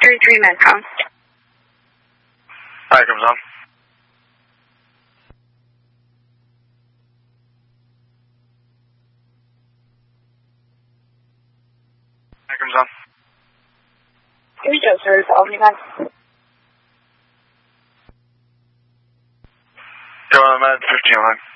33 Medcom. Hi, comes on. Hi, comes on. Here we go, sir. Albany Med. Go on, Med 15 line.